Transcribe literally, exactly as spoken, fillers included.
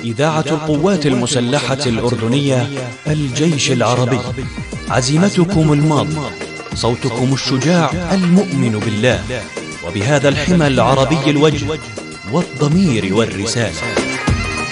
إذاعة القوات المسلحة الأردنية الجيش العربي، عزيمتكم الماضية، صوتكم الشجاع المؤمن بالله وبهذا الحمى العربي الوجه والضمير والرسالة.